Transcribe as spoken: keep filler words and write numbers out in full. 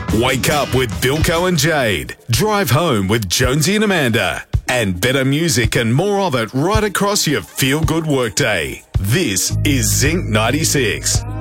Wake up with Bilko and Jade. Drive home with Jonesy and Amanda. And better music and more of it right across your feel-good workday. This is Zinc ninety-six.